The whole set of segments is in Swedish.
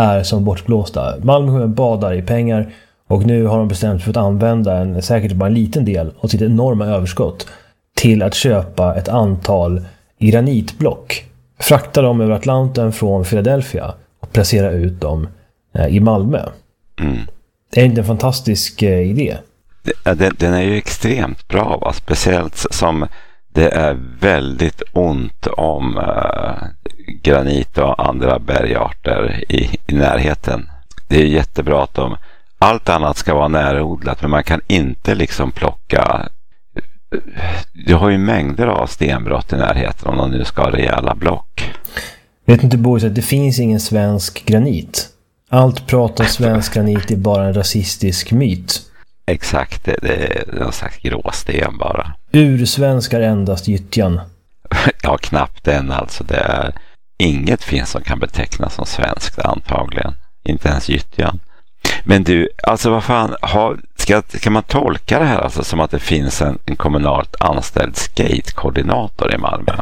är som bortblåsta. Malmö badar i pengar och nu har de bestämt sig för att använda säkert bara en liten del av sitt enorma överskott till att köpa ett antal granitblock. Frakta dem över Atlanten från Philadelphia och placera ut dem i Malmö. Mm. Det är inte en fantastisk idé. Den är ju extremt bra, va? Speciellt som det är väldigt ont om granit och andra bergarter i närheten. Det är jättebra att allt annat ska vara närodlat, men man kan inte liksom plocka. Du har ju mängder av stenbrott i närheten om de nu ska ha rejäla block. Vet inte, Boris, att det finns ingen svensk granit. Allt prat om svensk granit är bara en rasistisk myt. Exakt, det är någon slags gråsten bara. Ursvenskar endast gyttjan. Ja, knappt än alltså. Det är inget finns som kan betecknas som svenskt antagligen. Inte ens gyttjan. Men du, alltså vad fan, ska man tolka det här alltså som att det finns en kommunalt anställd skatekoordinator i Malmö?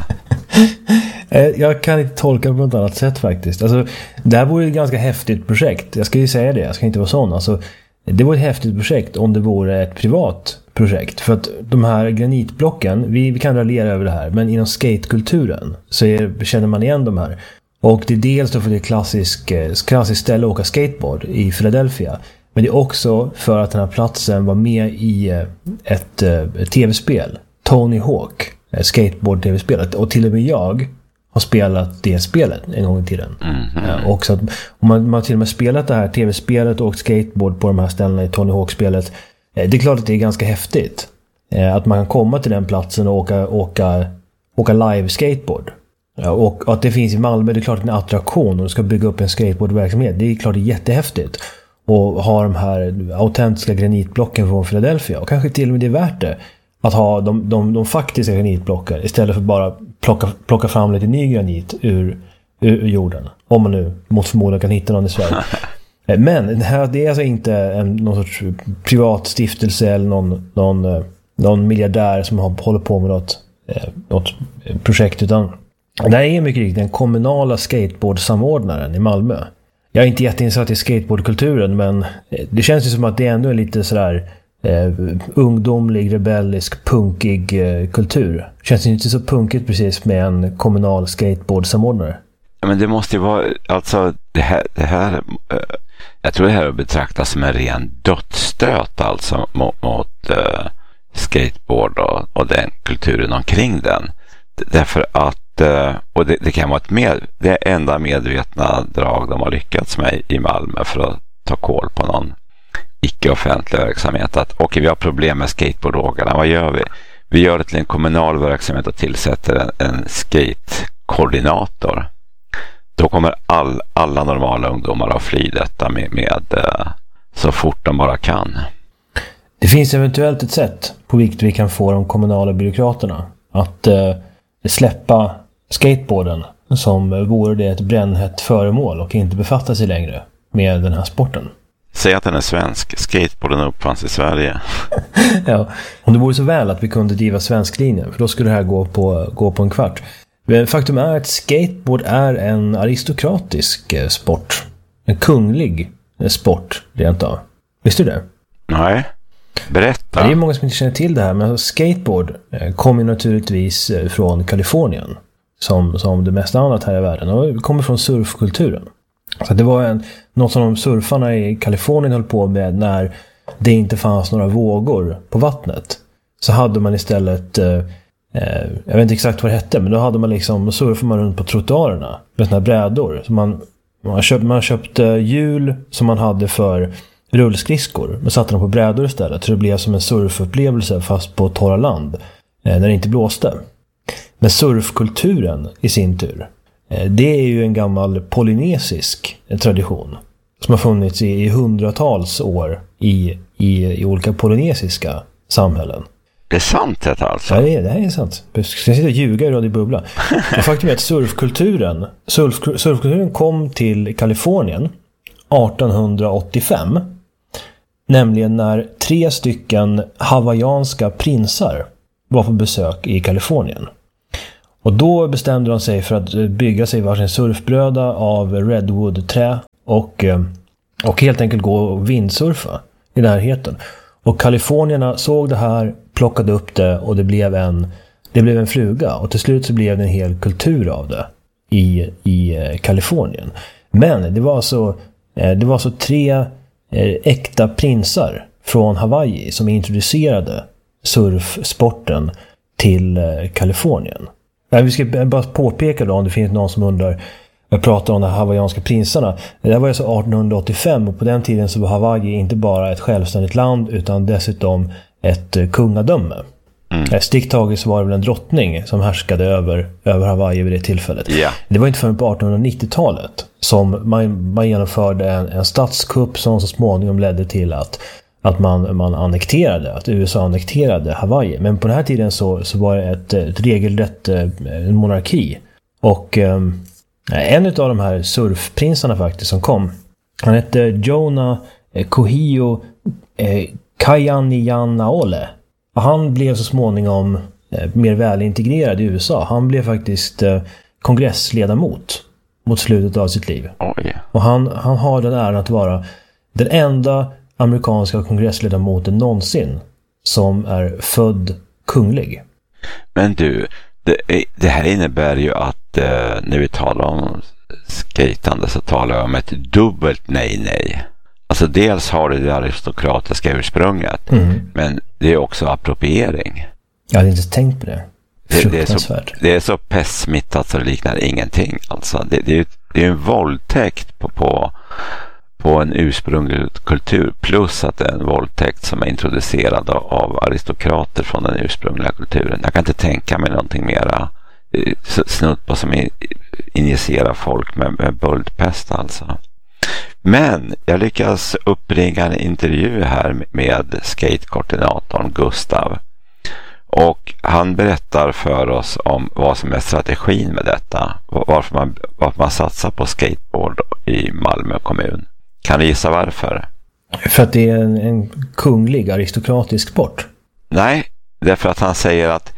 Jag kan inte tolka det på något annat sätt faktiskt. Alltså, det här vore ett ganska häftigt projekt. Jag ska ju säga det, jag ska inte vara sån. Alltså, det var ett häftigt projekt om det vore ett privat projekt. För att de här granitblocken, vi kan raljera över det här, men inom skatekulturen så känner man igen de här. Och det är dels då för det är klassiskt ställe att åka skateboard i Philadelphia. Men det är också för att den här platsen var med i ett tv-spel. Tony Hawk, skateboard-tv-spelet. Och till och med jag har spelat det spelet en gång i tiden. Mm-hmm. Och så att om man har till och med spelat det här tv-spelet och skateboard på de här ställena i Tony Hawk-spelet. Det är klart att det är ganska häftigt. Att man kan komma till den platsen och åka live skateboard. Och att det finns i Malmö, det är klart en attraktion och du ska bygga upp en skateboardverksamhet. Det är klart det är jättehäftigt. Och ha de här autentiska granitblocken från Philadelphia. Och kanske till och med det är värt det. Att ha de faktiska granitblocken istället för bara plocka fram lite ny granit ur jorden. Om man nu mot förmodan kan hitta någon i Sverige. Men det är alltså inte någon sorts privat stiftelse eller någon miljardär som håller på med något projekt, utan det här är mycket riktigt den kommunala skateboardsamordnaren i Malmö. Jag är inte jätteinsatt i skateboardkulturen, men det känns ju som att det är ändå lite sådär ungdomlig, rebellisk, punkig kultur. Känns inte så punkigt precis med en kommunal skateboardsamordnare. Men det måste ju vara, alltså det här jag tror det här betraktas som en ren dödsstöt alltså mot skateboard och den kulturen omkring den. Därför att och det kan vara det enda medvetna drag de har lyckats med i Malmö för att ta koll på någon icke-offentlig verksamhet. Att okej, vi har problem med skateboardåkarna, vad gör vi? Vi gör det till en kommunal verksamhet och tillsätter en skatekoordinator. Då kommer alla normala ungdomar att fly detta med så fort de bara kan. Det finns eventuellt ett sätt på vilket vi kan få de kommunala byråkraterna att släppa skateboarden som vore det ett brännhett föremål och inte befatta sig längre med den här sporten. Säg att den är svensk. Skateboarden uppfanns i Sverige. Ja, om det vore så väl att vi kunde driva svensk linjen, för då skulle det här gå på en kvart. Men faktum är att skateboard är en aristokratisk sport. En kunglig sport, rent av. Visste du det? Nej. Berätta. Det är många som inte känner till det här, men skateboard kommer naturligtvis från Kalifornien. Som det mesta annat här i världen. Och det kommer från surfkulturen. Så det var något som de surfarna i Kalifornien höll på med när det inte fanns några vågor på vattnet. Så hade man istället, jag vet inte exakt vad det hette, men då surfade man runt på trottoarerna med såna här brädor. Så man köpte hjul som man hade för rullskridskor, men satte dem på brädor istället. Så det blev som en surfupplevelse fast på torra land när det inte blåste. Men surfkulturen i sin tur, det är ju en gammal polynesisk tradition som har funnits i hundratals år i olika polynesiska samhällen. Det är sant det alltså? Ja, det är sant. Jag ska sitta och ljuga i Radio Bubbla. Det faktum är att surfkulturen kom till Kalifornien 1885. Nämligen när 3 stycken hawaiianska prinsar var på besök i Kalifornien. Och då bestämde de sig för att bygga sig varsin surfbröda av redwood-trä och helt enkelt gå och vindsurfa i närheten. Och kalifornierna såg det här, plockade upp det och det blev en fluga. Och till slut så blev det en hel kultur av det i Kalifornien. Men det var så 3 äkta prinsar från Hawaii som introducerade surfsporten till Kalifornien. Vi ska bara påpeka då, om det finns någon som undrar, jag pratar om de hawaiianska prinsarna. Det var ju så 1885 och på den tiden så var Hawaii inte bara ett självständigt land utan dessutom ett kungadöme. Strikt taget så var det väl en drottning som härskade över Hawaii vid det tillfället. Yeah. Det var inte förrän på 1890-talet som man genomförde en statskupp som så småningom ledde till att man annekterade, att USA annekterade Hawaii. Men på den här tiden så var det ett regelrätt monarki. Och en av de här surfprinsarna faktiskt som kom, han hette Jonah Kohio Kajanianaole. Han blev så småningom mer välintegrerad i USA. Han blev faktiskt kongressledamot mot slutet av sitt liv. Oj. Och han har den äran att vara den enda amerikanska kongressledamoten någonsin som är född kunglig. Men du, det här innebär ju att när vi talar om skatande så talar vi om ett dubbelt nej. Alltså dels har det aristokratiska ursprunget, men det är också appropriering. Jag hade inte tänkt på det. Det är så pestsmittat så det liknar ingenting. Alltså, det är en våldtäkt på en ursprunglig kultur, plus att det är en våldtäkt som är introducerad av aristokrater från den ursprungliga kulturen. Jag kan inte tänka mig någonting mera snudd på som injicerar folk med böldpest alltså. Men jag lyckas uppringa en intervju här med skatekoordinatorn Gustav. Och han berättar för oss om vad som är strategin med detta. Varför man satsar på skateboard i Malmö kommun. Kan du gissa varför? För att det är en kunglig aristokratisk sport. Nej, därför att han säger att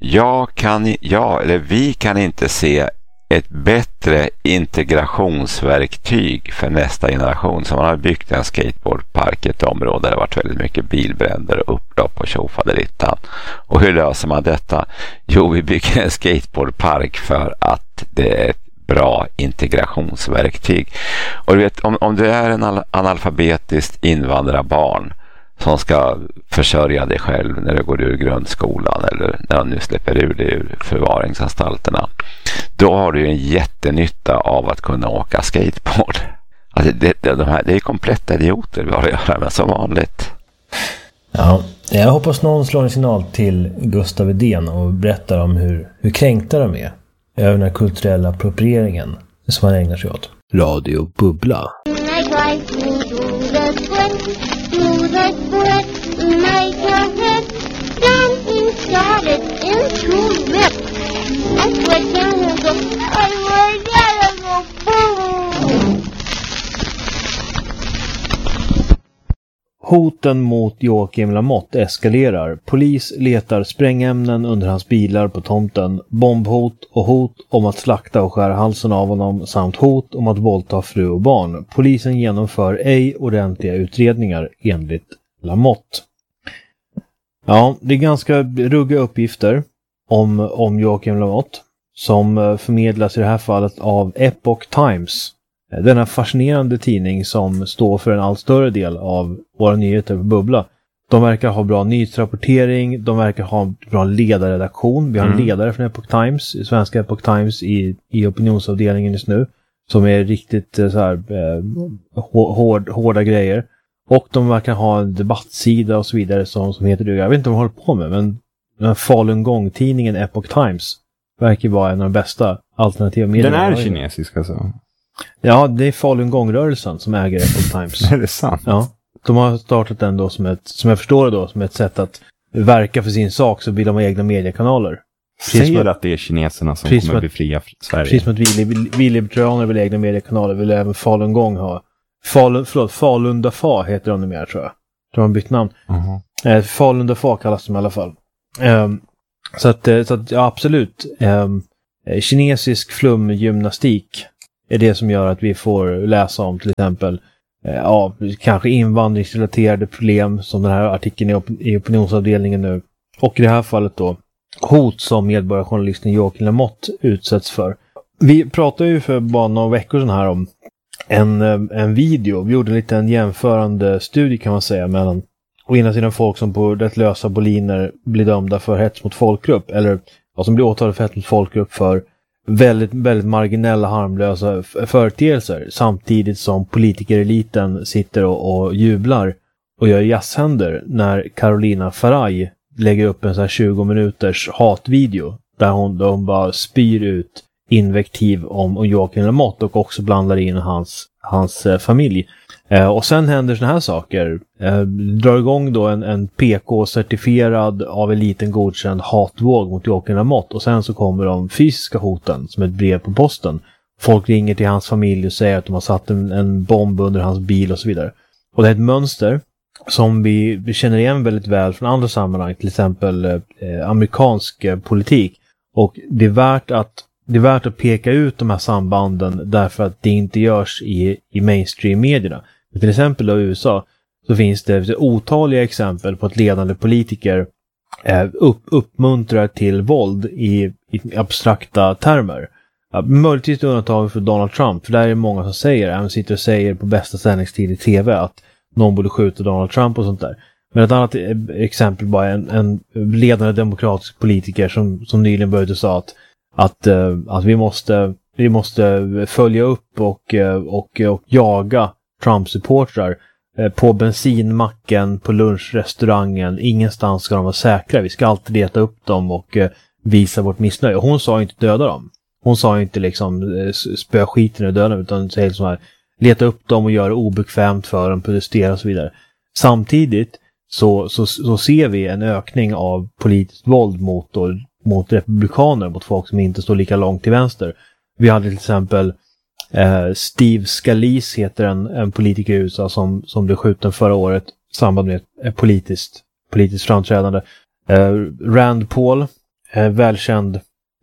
vi kan inte se ett bättre integrationsverktyg för nästa generation. Så man har byggt en skateboardpark i ett område där det har varit väldigt mycket bilbränder och upplopp och tjofaderittan. Och hur löser man detta? Jo, vi bygger en skateboardpark för att det är ett bra integrationsverktyg. Och du vet, om du är en analfabetiskt invandrarbarn som ska försörja dig själv när du går ur grundskolan eller när du nu släpper ur dig ur förvaringsanstalterna, då har du ju en jättenytta av att kunna åka skateboard. Alltså det är kompletta idioter vi har att göra med som vanligt. Ja, jag hoppas någon slår en signal till Gustav Edén och berättar om hur kränkta de är över den här kulturella approprieringen som man ägnar sig åt. Radio Bubbla. Hoten mot Joakim Lamotte eskalerar. Polis letar sprängämnen under hans bilar på tomten. Bombhot och hot om att slakta och skära halsen av honom samt hot om att våldta fru och barn. Polisen genomför ej ordentliga utredningar enligt Lamotte. Ja, det är ganska rugga uppgifter om Joakim Lamotte som förmedlas i det här fallet av Epoch Times. Denna fascinerande tidning som står för en allt större del av våra nyheter på Bubbla. De verkar ha bra nyhetsrapportering, de verkar ha bra ledarredaktion. Vi har en ledare från Epoch Times, svenska Epoch Times i opinionsavdelningen just nu, som är riktigt så här hårda grejer. Och de verkar ha en debattsida och så vidare som heter du. Jag vet inte vad de håller på med, men den här falungong-tidningen Epoch Times verkar vara en av de bästa alternativa medierna. Den är kinesisk alltså? Ja, det är falungongrörelsen som äger Epoch Times. Är det sant? Ja, de har startat den då som jag förstår det då, som ett sätt att verka för sin sak, så vill de ha egna mediekanaler. Säger att det är kineserna som kommer befria Sverige. Precis som att vi liberaler vill ha egna mediekanaler, vill även falungong ha. Falundafa heter de numera, tror jag. De har bytt namn. Falundafa kallas de i alla fall. Så att ja, absolut. Kinesisk flumgymnastik är det som gör att vi får läsa om till exempel kanske invandringsrelaterade problem som den här artikeln i opinionsavdelningen nu. Och i det här fallet då hot som medborgarjournalisten Joakim Lamotte utsätts för. Vi pratade ju för bara några veckor sedan här om en video. Vi gjorde lite en jämförande studie kan man säga mellan å ena sidan folk som på rätt lösa boliner blir dömda för hets mot folkgrupp eller som blir åtalade för hets mot folkgrupp för väldigt, väldigt marginella harmlösa företeelser samtidigt som politikereliten sitter och jublar och gör jazzhänder när Carolina Faraj lägger upp en så här 20 minuters hatvideo där hon bara spyr ut invektiv om Joakim Lamotte och också blandar in hans familj. Och sen händer såna här saker. Drar igång då en PK-certifierad av eliten godkänd hatvåg mot Joakim Lamotte och sen så kommer de fysiska hoten som ett brev på posten. Folk ringer till hans familj och säger att de har satt en bomb under hans bil och så vidare. Och det är ett mönster som vi känner igen väldigt väl från andra sammanhang, till exempel amerikansk politik. Och det är värt att peka ut de här sambanden därför att det inte görs i mainstream-medierna. Men till exempel i USA så finns det otaliga exempel på att ledande politiker uppmuntrar till våld i abstrakta termer. Möjligtvis undantag för Donald Trump, för där är det många som sitter och säger på bästa sändningstid i tv att någon borde skjuta Donald Trump och sånt där. Men ett annat exempel bara en ledande demokratisk politiker som nyligen började sa att vi måste följa upp och jaga Trump-supportrar på bensinmacken, på lunchrestaurangen. Ingenstans ska de vara säkra. Vi ska alltid leta upp dem och visa vårt missnöje. Hon sa inte döda dem. Hon sa inte liksom spöa skiten och döda dem, utan säger så här, leta upp dem och göra det obekvämt för dem, protestera och så vidare. Samtidigt så ser vi en ökning av politiskt våld mot republikaner, mot folk som inte står lika långt till vänster. Vi hade till exempel Steve Scalise heter en politiker i USA som blev skjuten förra året i samband med ett politiskt framträdande. Rand Paul, välkänd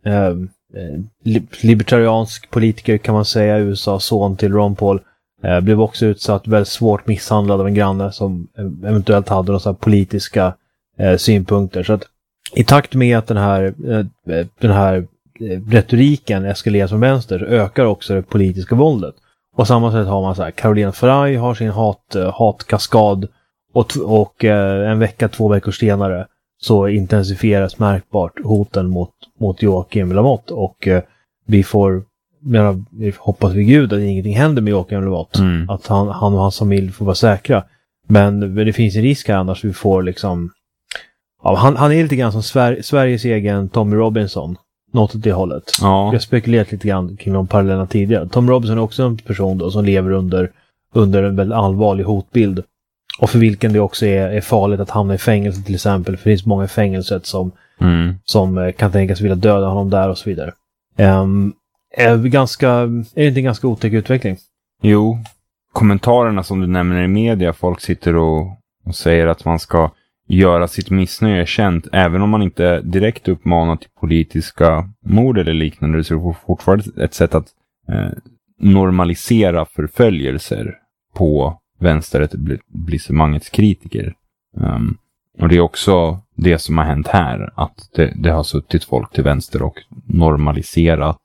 libertariansk politiker kan man säga, USA, son till Ron Paul, blev också utsatt, väldigt svårt misshandlad av en granne som eventuellt hade några så här politiska synpunkter. Så att i takt med att den här retoriken eskalerar från vänster så ökar också det politiska våldet. På samma sätt har man så här, Carolina Faraj har sin hatkaskad och en vecka, 2 veckor senare så intensifieras märkbart hoten mot Joakim Lamotte och vi hoppas vid Gud att ingenting händer med Joakim Lamotte. Att han och hans familj får vara säkra. Men det finns en risk här annars vi får liksom han är lite grann som Sveriges egen Tommy Robinson. Något åt det hållet. Ja. Jag har spekulerat lite grann kring de parallellerna tidigare. Tom Robinson är också en person då som lever under en väldigt allvarlig hotbild. Och för vilken det också är farligt att hamna i fängelse till exempel. För det finns många i fängelset som kan tänkas vilja döda honom där och så vidare. Är det inte en ganska otäck utveckling? Jo, kommentarerna som du nämner i media, folk sitter och säger att man ska göra sitt missnöje känt, även om man inte direkt uppmanar till politiska mord eller liknande, så är det fortfarande ett sätt att normalisera förföljelser på vänsteretablissemangets kritiker. Och det är också det som har hänt här, att det har suttit folk till vänster och normaliserat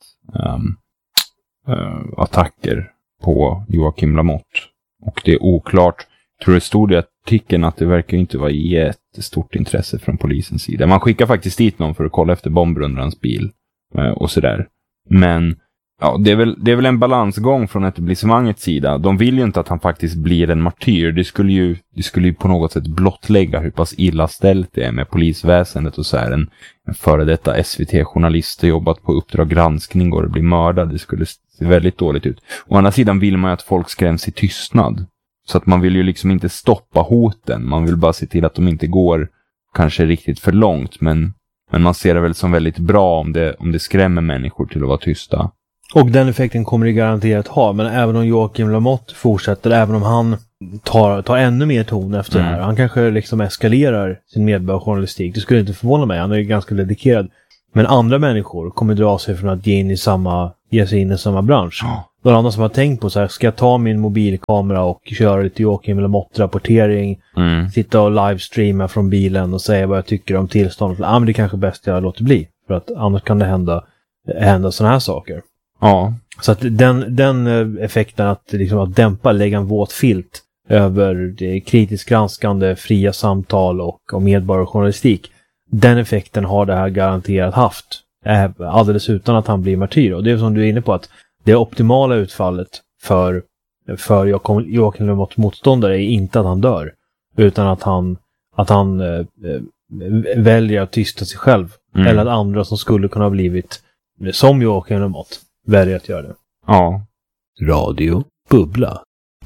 attacker på Joakim Lamotte. Och det är oklart, tror det stod i artikeln att det verkar inte vara jättestort intresse från polisens sida. Man skickar faktiskt dit någon för att kolla efter bomber under hans bil och sådär. Men ja, det är väl en balansgång från etablissemangets sida. De vill ju inte att han faktiskt blir en martyr. Det skulle ju på något sätt blottlägga hur pass illa ställt det är med polisväsendet och så här. En före detta SVT-journalist har jobbat på Uppdrag granskning och blir mördad. Det skulle se väldigt dåligt ut. Å andra sidan vill man ju att folk skräms i tystnad. Så att man vill ju liksom inte stoppa hoten. Man vill bara se till att de inte går kanske riktigt för långt. Men man ser det väl som väldigt bra om det skrämmer människor till att vara tysta. Och den effekten kommer det garanterat ha. Men även om Joakim Lamotte fortsätter, även om han tar ännu mer ton efter det här. Han kanske liksom eskalerar sin medborgarjournalistik. Det skulle inte förvåna mig, han är ju ganska dedikerad. Men andra människor kommer dra sig från att ge sig in i samma bransch. några andra som har tänkt på så här, ska jag ta min mobilkamera och köra lite Joakim Lamotte-rapportering, sitta och livestreama från bilen och säga vad jag tycker om tillståndet. Men det är kanske bäst jag låter bli, för att annars kan det hända såna här saker. Ja. Så att den effekten att dämpa, lägga en våt filt över det kritiskt granskande, fria samtal och medborgarjournalistik, den effekten har det här garanterat haft, alldeles utan att han blir martyr. Och det är som du är inne på, att det optimala utfallet för Joakim Lamottes motståndare är inte att han dör, utan att han väljer att tysta sig själv, eller att andra som skulle kunna ha blivit som Joakim Lamotte väljer att göra det. Ja. Radio Bubbla.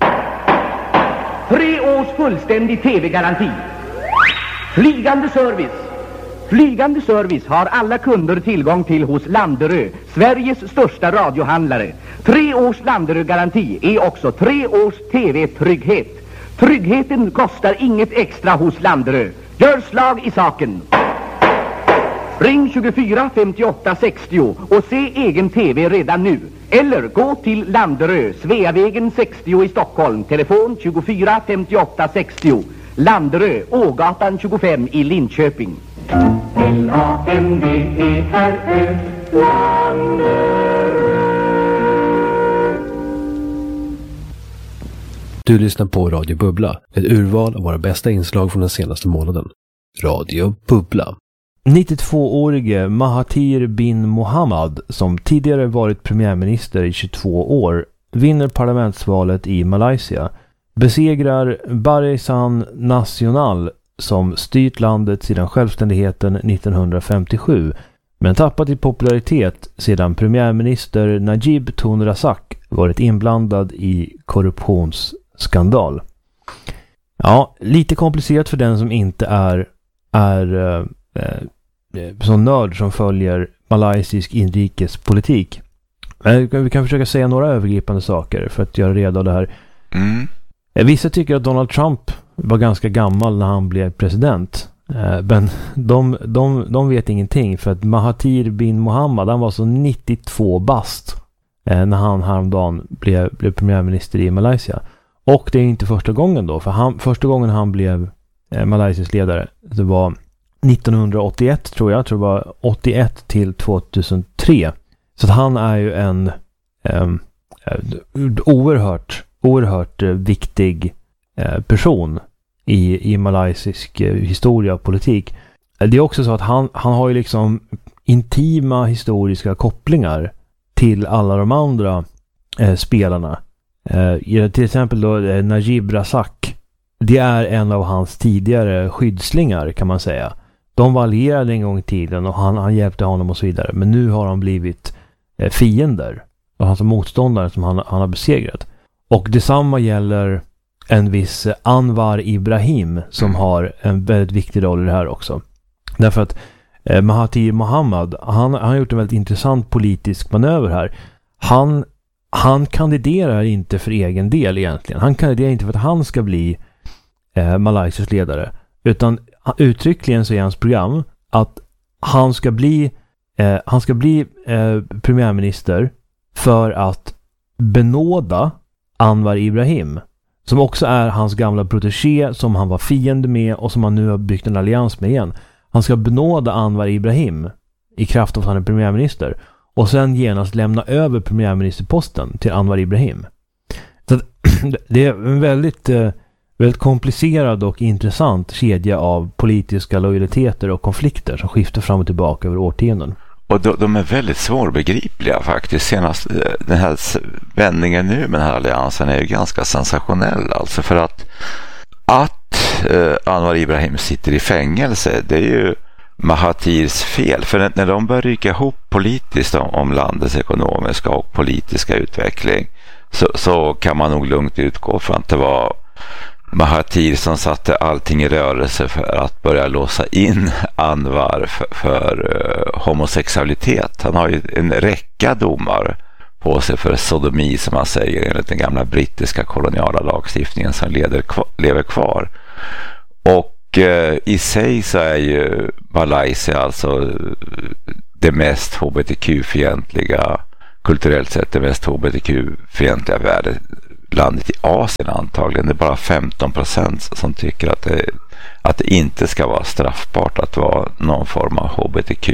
3 års fullständig tv-garanti. Flygande service. Flygande service har alla kunder tillgång till hos Landerö, Sveriges största radiohandlare. 3 års Landerö-garanti är också 3 års tv-trygghet. Tryggheten kostar inget extra hos Landerö. Gör slag i saken. Ring 24 58 60 och se egen tv redan nu. Eller gå till Landerö, Sveavägen 60 i Stockholm. Telefon 24 58 60. Landerö, Ågatan 25 i Linköping. Landerö. Du lyssnar på Radio Bubbla, ett urval av våra bästa inslag från den senaste månaden. Radio Bubbla. 92-årige Mahathir bin Mohamad, som tidigare varit premiärminister i 22 år, vinner parlamentsvalet i Malaysia, besegrar Barisan Nasional, som styrt landet sedan självständigheten 1957, men tappat i popularitet sedan premiärminister Najib Tun Razak varit inblandad i korruptionsskandal. Ja, lite komplicerat för den som inte är sån nörd som följer malaysisk inrikespolitik. Vi kan försöka säga några övergripande saker för att göra reda av det här. Vissa tycker att Donald Trump var ganska gammal när han blev president. Men de vet ingenting, för att Mahathir bin Mohamad, han var så 92 bast när han häromdagen blev premiärminister i Malaysia. Och det är inte första gången då, för första gången han blev malaysisk ledare, det var 1981 tror jag det var 81 till 2003. Så att han är ju en oerhört viktig person i malaysisk historia och politik. Det är också så att han har ju liksom intima historiska kopplingar till alla de andra spelarna. Till exempel då Najib Razak. Det är en av hans tidigare skyddslingar, kan man säga. De var allierade en gång i tiden och han hjälpte honom och så vidare. Men nu har han blivit fiender. Och hans motståndare som han har besegrat. Och detsamma gäller en viss Anwar Ibrahim som har en väldigt viktig roll i det här också. Därför att Mahathir Mohamad, han har gjort en väldigt intressant politisk manöver här. Han kandiderar inte för egen del egentligen. Han kandiderar inte för att han ska bli Malaysias ledare. Utan uttryckligen så är hans program att han ska bli premiärminister för att benåda Anwar Ibrahim, som också är hans gamla protégé som han var fiende med och som han nu har byggt en allians med igen. Han ska benåda Anwar Ibrahim i kraft av att han är premiärminister och sen genast lämna över premiärministerposten till Anwar Ibrahim. Så det är en väldigt komplicerad och intressant kedja av politiska lojaliteter och konflikter som skiftar fram och tillbaka över årtionden. Och de är väldigt svårbegripliga faktiskt. Senast den här vändningen nu med den här alliansen är ju ganska sensationell. Alltså för att Anwar Ibrahim sitter i fängelse, det är ju Mahathirs fel. För när de börjar rycka ihop politiskt om landets ekonomiska och politiska utveckling så kan man nog lugnt utgå från att det var Mahathir som satte allting i rörelse för att börja låsa in Anwar för homosexualitet. Han har ju en räcka domar på sig för sodomi, som man säger, enligt den gamla brittiska koloniala lagstiftningen som lever kvar. Och i sig så är ju Malaysia alltså det mest hbtq-fientliga kulturellt sett det mest hbtq-fientliga landet i Asien antagligen. Det är bara 15% som tycker att det inte ska vara straffbart att vara någon form av hbtq.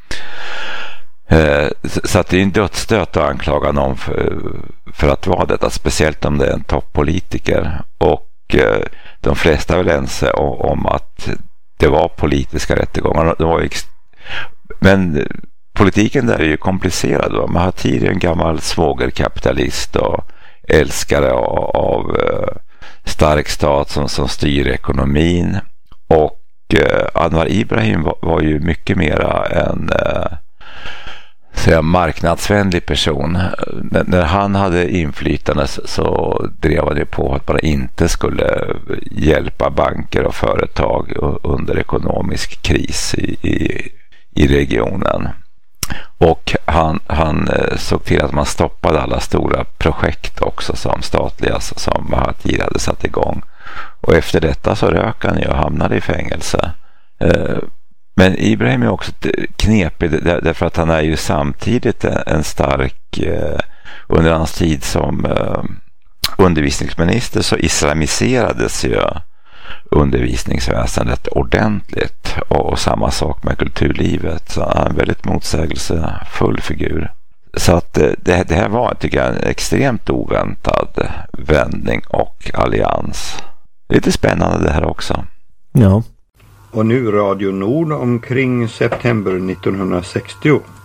Så att det är en dödsstöt att anklaga någon för att vara detta, speciellt om det är en toppolitiker. Och de flesta är väl ense om att det var politiska rättegångar. Men politiken där är ju komplicerad. Mahathir är en gammal svågerkapitalist och älskare av stark stat som styr ekonomin. Och Anwar Ibrahim var ju mycket mera en marknadsvänlig person. När han hade inflytande så drev han på att man inte skulle hjälpa banker och företag under ekonomisk kris i regionen. Och han såg till att man stoppade alla stora projekt också som statliga som Mahathir hade satt igång. Och efter detta så rök han ju och hamnade i fängelse. Men Ibrahim är också knepig därför att han är ju samtidigt en stark, under hans tid som undervisningsminister så islamiserades ju undervisningsväsendet ordentligt, och samma sak med kulturlivet. Så han är en väldigt motsägelsefull figur. Så att det här var, tycker jag, en extremt oväntad vändning och allians. Lite spännande det här också. Ja. Och nu Radio Nord omkring september 1960.